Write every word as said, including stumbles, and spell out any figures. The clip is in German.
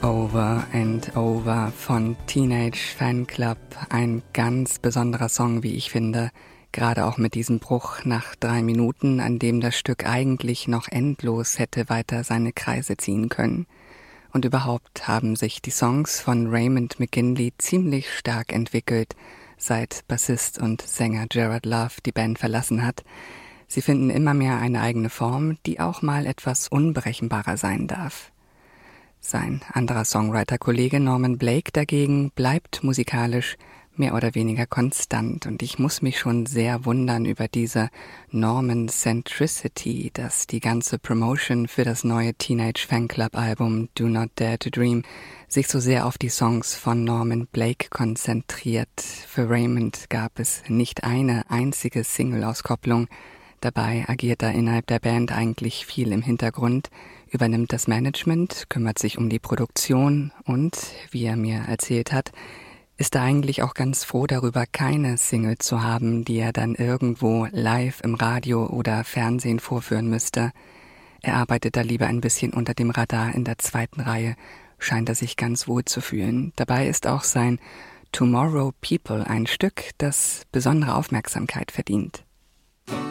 Over and Over von Teenage Fanclub. Ein ganz besonderer Song, wie ich finde. Gerade auch mit diesem Bruch nach drei Minuten, an dem das Stück eigentlich noch endlos hätte weiter seine Kreise ziehen können. Und überhaupt haben sich die Songs von Raymond McGinley ziemlich stark entwickelt, seit Bassist und Sänger Gerard Love die Band verlassen hat. Sie finden immer mehr eine eigene Form, die auch mal etwas unberechenbarer sein darf. Sein anderer Songwriter-Kollege Norman Blake dagegen bleibt musikalisch mehr oder weniger konstant und ich muss mich schon sehr wundern über diese Norman-Centricity, dass die ganze Promotion für das neue Teenage Fanclub-Album Do Not Dare to Dream sich so sehr auf die Songs von Norman Blake konzentriert. Für Raymond gab es nicht eine einzige Single-Auskopplung. Dabei agiert er innerhalb der Band eigentlich viel im Hintergrund, übernimmt das Management, kümmert sich um die Produktion und, wie er mir erzählt hat, ist er eigentlich auch ganz froh darüber, keine Single zu haben, die er dann irgendwo live im Radio oder Fernsehen vorführen müsste. Er arbeitet da lieber ein bisschen unter dem Radar in der zweiten Reihe, scheint er sich ganz wohl zu fühlen. Dabei ist auch sein Tomorrow People ein Stück, das besondere Aufmerksamkeit verdient.